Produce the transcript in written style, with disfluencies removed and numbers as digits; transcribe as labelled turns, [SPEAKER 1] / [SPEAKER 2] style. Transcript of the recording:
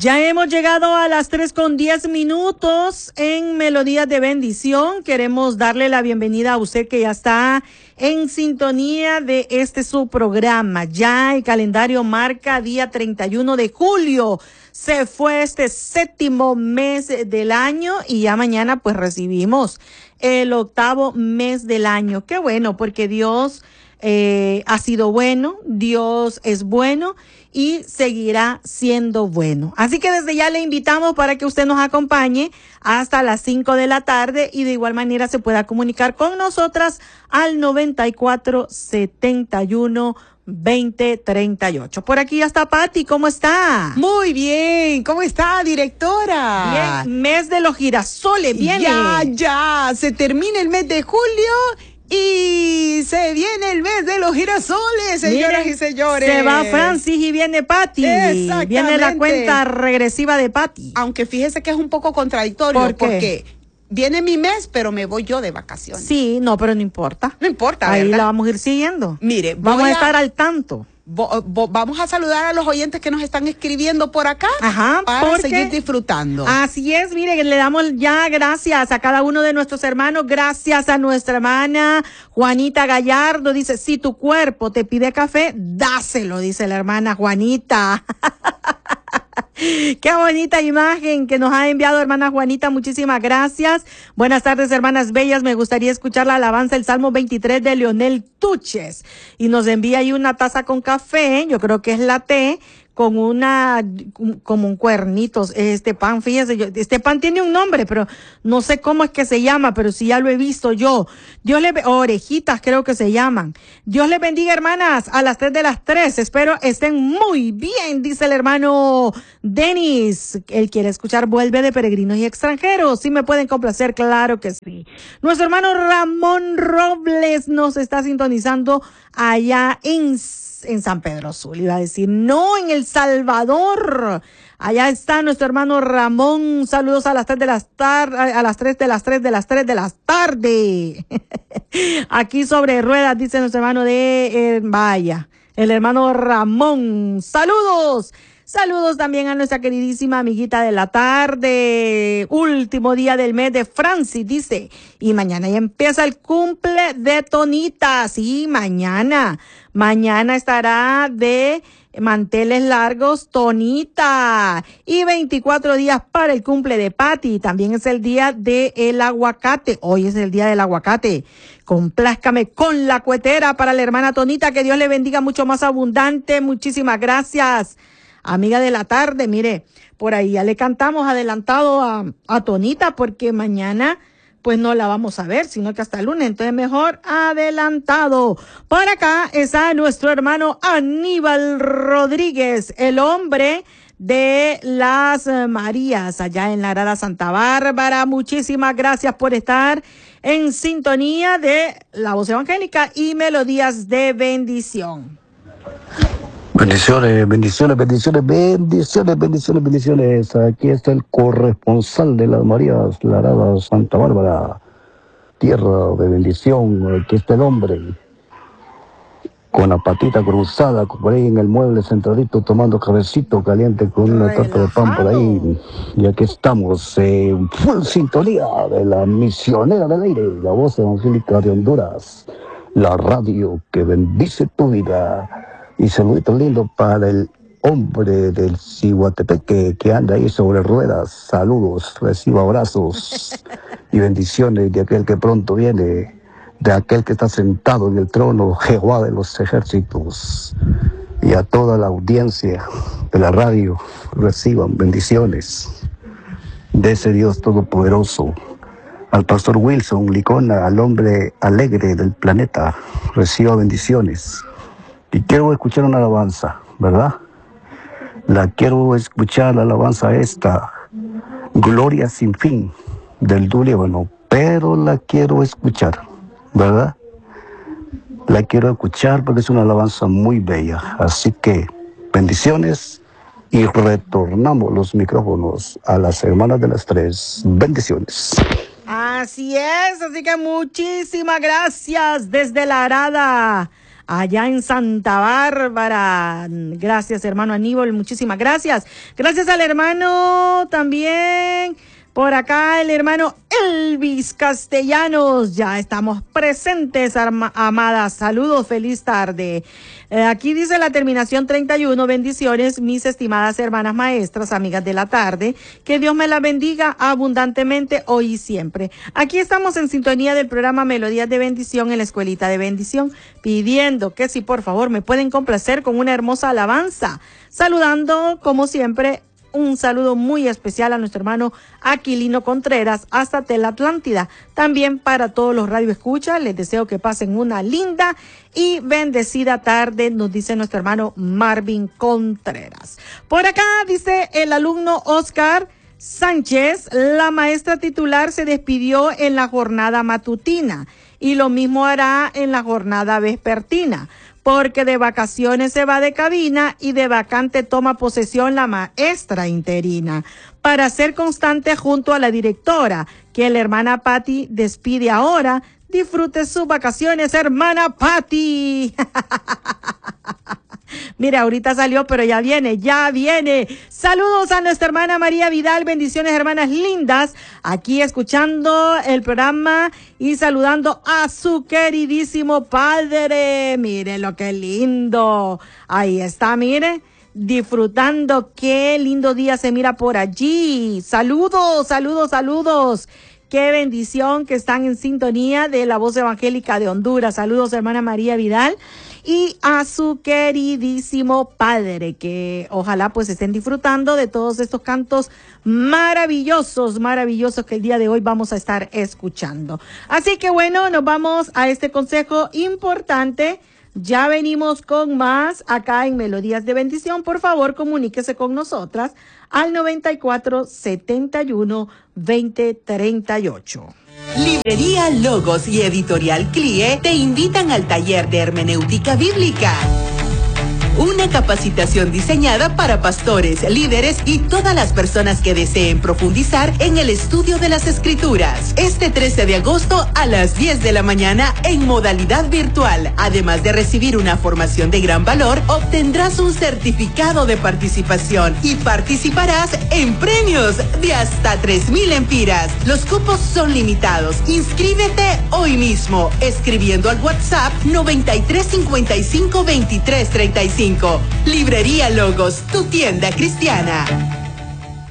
[SPEAKER 1] Ya hemos llegado a las 3:10 en Melodías de Bendición. Queremos darle la bienvenida a usted que ya está en sintonía de su programa. Ya el calendario marca día 31 de julio. Se fue este séptimo mes del año y ya mañana pues recibimos el octavo mes del año. Qué bueno, porque Dios ha sido bueno, Dios es bueno y seguirá siendo bueno. Así que desde ya le invitamos para que usted nos acompañe hasta las 5 de la tarde y de igual manera se pueda comunicar con nosotras al 94-71-2038. Por aquí ya está Pati, ¿cómo está?
[SPEAKER 2] Muy bien, ¿cómo está, directora?
[SPEAKER 1] Bien, mes de los girasoles, viene.
[SPEAKER 2] Ya, se termina el mes de julio y se viene el mes de los girasoles, señoras y señores.
[SPEAKER 1] Se va Francis y viene Pati.
[SPEAKER 2] Exactamente.
[SPEAKER 1] Viene la cuenta regresiva de Pati.
[SPEAKER 2] Aunque fíjese que es un poco contradictorio.
[SPEAKER 1] ¿Por qué?
[SPEAKER 2] Porque viene mi mes, pero me voy yo de vacaciones.
[SPEAKER 1] Sí, no, pero no importa.
[SPEAKER 2] No importa,
[SPEAKER 1] ahí
[SPEAKER 2] ¿verdad?
[SPEAKER 1] la vamos a ir siguiendo.
[SPEAKER 2] Mire,
[SPEAKER 1] vamos a estar al tanto.
[SPEAKER 2] Vamos a saludar a los oyentes que nos están escribiendo por acá.
[SPEAKER 1] Ajá,
[SPEAKER 2] para seguir disfrutando.
[SPEAKER 1] Así es, mire, le damos ya gracias a cada uno de nuestros hermanos, gracias a nuestra hermana Juanita Gallardo, dice, si tu cuerpo te pide café, dáselo, dice la hermana Juanita. Qué bonita imagen que nos ha enviado hermana Juanita, muchísimas gracias. Buenas tardes, hermanas bellas, me gustaría escuchar la alabanza del Salmo 23 de Leonel Tuches y nos envía ahí una taza con café, yo creo que es la té, con como un cuernitos, este pan, fíjese, este pan tiene un nombre, pero no sé cómo es que se llama, pero sí ya lo he visto yo. Orejitas creo que se llaman. Dios les bendiga, hermanas, a las 3:03, espero estén muy bien, dice el hermano Denis. Él quiere escuchar Vuelve de Peregrinos y Extranjeros. Sí me pueden complacer, claro que sí. Nuestro hermano Ramón Robles nos está sintonizando allá en San Pedro Sula, iba a decir, no, en El Salvador. Allá está nuestro hermano Ramón. Saludos a las 3 de la tarde. Aquí sobre ruedas, dice nuestro hermano el hermano Ramón. Saludos. Saludos también a nuestra queridísima amiguita de la tarde. Último día del mes de Francis, dice. Y mañana ya empieza el cumple de Tonita. Sí, mañana. Mañana estará de manteles largos Tonita. Y 24 días para el cumple de Pati. También es el día del aguacate. Hoy es el día del aguacate. Complázcame con la cuetera para la hermana Tonita. Que Dios le bendiga mucho más abundante. Muchísimas gracias. Amiga de la tarde, mire, por ahí ya le cantamos adelantado a Tonita porque mañana pues no la vamos a ver, sino que hasta el lunes, entonces mejor adelantado. Por acá está nuestro hermano Aníbal Rodríguez, el hombre de las Marías, allá en la Arada Santa Bárbara. Muchísimas gracias por estar en sintonía de La Voz Evangélica y Melodías de Bendición.
[SPEAKER 3] Bendiciones, bendiciones, bendiciones, bendiciones, bendiciones, bendiciones. Aquí está el corresponsal de las Marías, la Arada Santa Bárbara, tierra de bendición. Aquí está el hombre, con la patita cruzada, por ahí en el mueble sentadito, tomando cabecito caliente con una tarta de pan por ahí. Y aquí estamos en full sintonía de la misionera del aire, la Voz Evangélica de Honduras, la radio que bendice tu vida. Y saluditos lindos para el hombre del Cihuatepeque que anda ahí sobre ruedas. Saludos, reciba abrazos y bendiciones de aquel que pronto viene, de aquel que está sentado en el trono, Jehová de los ejércitos. Y a toda la audiencia de la radio, reciban bendiciones de ese Dios todopoderoso. Al pastor Wilson Licona, al hombre alegre del planeta, reciba bendiciones. Y quiero escuchar una alabanza, ¿verdad? Quiero escuchar la alabanza esta, Gloria sin fin, del Líbano, pero la quiero escuchar, ¿verdad? La quiero escuchar porque es una alabanza muy bella. Así que, bendiciones y retornamos los micrófonos a las hermanas de las 3. Bendiciones.
[SPEAKER 1] Así es, así que muchísimas gracias desde la Arada. allá en Santa Bárbara. Gracias, hermano Aníbal, muchísimas gracias. Gracias al hermano también. Por acá el hermano Elvis Castellanos, ya estamos presentes, amadas. Saludos, feliz tarde. Aquí dice la terminación 31, bendiciones, mis estimadas hermanas maestras, amigas de la tarde. Que Dios me las bendiga abundantemente hoy y siempre. Aquí estamos en sintonía del programa Melodías de Bendición en la Escuelita de Bendición, pidiendo que si por favor me pueden complacer con una hermosa alabanza. Saludando, como siempre, un saludo muy especial a nuestro hermano Aquilino Contreras hasta Tel Atlántida. También para todos los radioescuchas, les deseo que pasen una linda y bendecida tarde, nos dice nuestro hermano Marvin Contreras. Por acá dice el alumno Oscar Sánchez, la maestra titular se despidió en la jornada matutina y lo mismo hará en la jornada vespertina, porque de vacaciones se va de cabina y de vacante toma posesión la maestra interina, para ser constante junto a la directora, que la hermana Patti despide ahora. Disfrute sus vacaciones, hermana Patti. Mira, ahorita salió, pero ya viene, ya viene. Saludos a nuestra hermana María Vidal, bendiciones, hermanas lindas, aquí escuchando el programa y saludando a su queridísimo padre. Mire lo que lindo. Ahí está, mire, disfrutando. Qué lindo día se mira por allí. Saludos, saludos, saludos. Qué bendición que están en sintonía de la Voz Evangélica de Honduras. Saludos, hermana María Vidal, y a su queridísimo padre, que ojalá pues estén disfrutando de todos estos cantos maravillosos, maravillosos que el día de hoy vamos a estar escuchando. Así que bueno, nos vamos a este consejo importante. Ya venimos con más acá en Melodías de Bendición. Por favor, comuníquese con nosotras al 94-71-2038.
[SPEAKER 4] Librería Logos y Editorial CLIE te invitan al taller de hermenéutica bíblica. Una capacitación diseñada para pastores, líderes y todas las personas que deseen profundizar en el estudio de las Escrituras. Este 13 de agosto a las 10 de la mañana en modalidad virtual. Además de recibir una formación de gran valor, obtendrás un certificado de participación y participarás en premios de hasta 3,000 empiras. Los cupos son limitados. Inscríbete hoy mismo escribiendo al WhatsApp 9355 2335. Librería Logos, tu tienda cristiana.